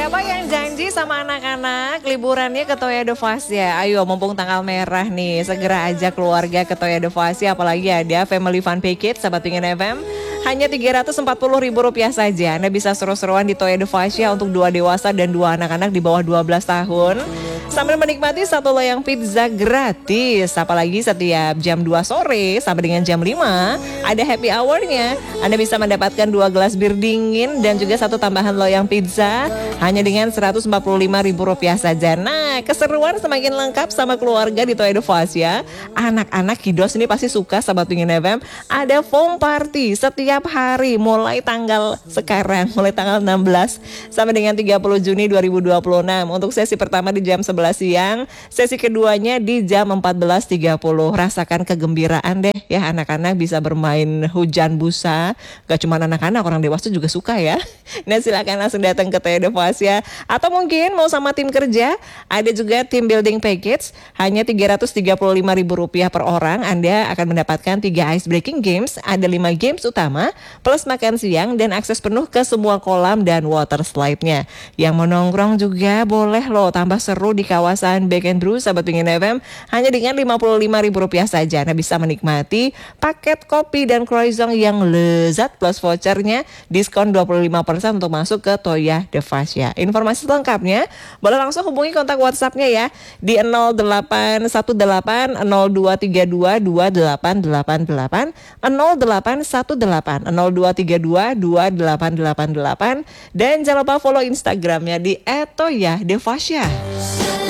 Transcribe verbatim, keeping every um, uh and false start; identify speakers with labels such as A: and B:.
A: Siapa yang janji sama anak-anak liburannya ke Toya The Fast ya? Ayo mumpung tanggal merah nih, segera ajak keluarga ke Toya The Fast ya. Apalagi ada Family Fun Package, Sahabat Pingin F M. Hanya tiga ratus empat puluh ribu rupiah saja. Anda bisa seru-seruan di Toya The Fast ya untuk dua dewasa dan dua anak-anak di bawah dua belas tahun. Sambil menikmati satu loyang pizza gratis. Apalagi setiap jam dua sore sampai dengan jam lima ada happy hour-nya. Anda bisa mendapatkan dua gelas bir dingin dan juga satu tambahan loyang pizza hanya dengan seratus empat puluh lima ribu rupiah saja. Nah, keseruan semakin lengkap sama keluarga di Toya The Fast ya. Anak-anak kiddos ini pasti suka, Sahabat Pingin F M. Ada foam party setiap hari mulai tanggal sekarang, mulai tanggal enam belas sampai dengan tiga puluh Juni dua ribu dua puluh enam. Untuk sesi pertama di jam sebelas siang, sesi keduanya di jam empat belas tiga puluh. Rasakan kegembiraan deh ya, anak-anak bisa bermain hujan busa. Gak cuma anak-anak, orang dewasa juga suka ya. Nah, silakan langsung datang ke Toya The Fast ya. Atau mungkin mau sama tim kerja, ada juga team building package hanya tiga ratus tiga puluh lima ribu rupiah per orang. Anda akan mendapatkan tiga ice breaking games, ada lima games utama plus makan siang dan akses penuh ke semua kolam dan water slide-nya. Yang mau nongkrong juga boleh loh, tambah seru di kawasan Back and Brew, Sahabat Pingin F M, hanya dengan lima puluh lima ribu rupiah saja. Anda bisa menikmati paket kopi dan croissant yang lezat plus vouchernya diskon dua puluh lima persen untuk masuk ke Toya The Fast ya. Informasi lengkapnya boleh langsung hubungi kontak WhatsApp-nya ya di nol delapan satu delapan nol dua tiga dua dua delapan delapan delapan nol delapan satu delapan nol dua tiga dua dua delapan delapan delapan dan jangan lupa follow Instagramnya di et toya the fast ya.